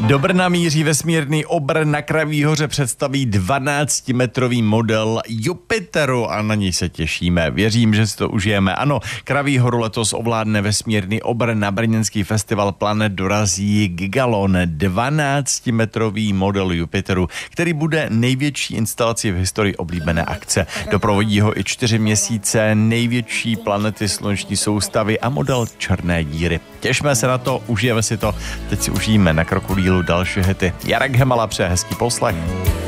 Do Brna míří vesmírný obr, na Kraví hoře představí 12-metrový model Jupiteru a na něj se těšíme. Věřím, že si to užijeme. Ano, Kraví horu letos ovládne vesmírný obr, na brněnský festival Planet dorazí Gigalon, 12-metrový model Jupiteru, který bude největší instalací v historii oblíbené akce. Doprovodí ho i 4 měsíce, největší planety sluneční soustavy a model černé díry. Těšme se na to, užijeme si to. Teď si užijeme na Krokodýlu další hity. Jarek Hemala přeje hezký poslech.